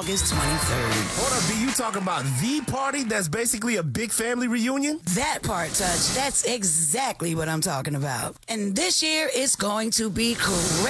August 23rd. Hold up, B, you talking about the party that's basically a big family reunion? That part, Touch. That's exactly what I'm talking about. And this year, it's going to be crazy.